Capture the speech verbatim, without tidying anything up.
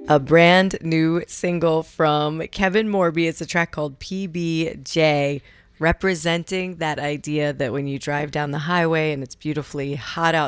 A brand new single from Kevin Morby. It's a track called P B J, representing that idea that when you drive down the highway and it's beautifully hot outside,